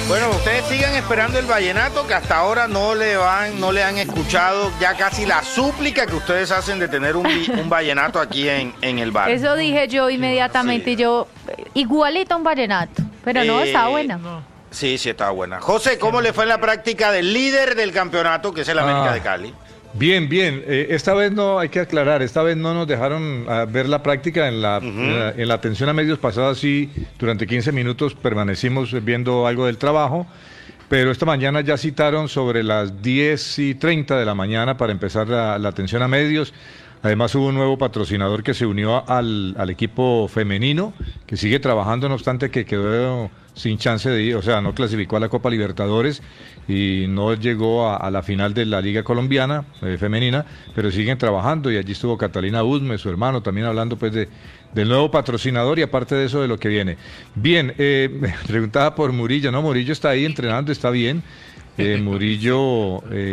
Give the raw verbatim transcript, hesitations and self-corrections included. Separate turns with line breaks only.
Bueno, ustedes sigan esperando el vallenato, que hasta ahora no le van, no le han escuchado ya casi la súplica que ustedes hacen de tener un, un vallenato aquí en, en el bar.
Eso dije yo inmediatamente, sí. yo igualito a un vallenato, pero no, eh, está buena. No.
Sí, sí, está buena. José, ¿cómo le fue en la práctica del líder del campeonato, que es el América ah. de Cali?
Bien, bien. Eh, esta vez no, hay que aclarar, esta vez no nos dejaron uh, ver la práctica en la, uh-huh. en la en la atención a medios pasada, sí, durante quince minutos permanecimos viendo algo del trabajo, pero esta mañana ya citaron sobre las diez y treinta de la mañana para empezar la, la atención a medios. Además hubo un nuevo patrocinador que se unió al, al equipo femenino, que sigue trabajando, no obstante que quedó sin chance de ir, o sea, no clasificó a la Copa Libertadores y no llegó a, a la final de la Liga Colombiana eh, femenina, pero siguen trabajando y allí estuvo Catalina Usme, su hermano, también hablando pues de, del nuevo patrocinador y aparte de eso de lo que viene. Bien, eh, me preguntaba por Murillo, no, Murillo está ahí entrenando, está bien, eh, Murillo... Eh,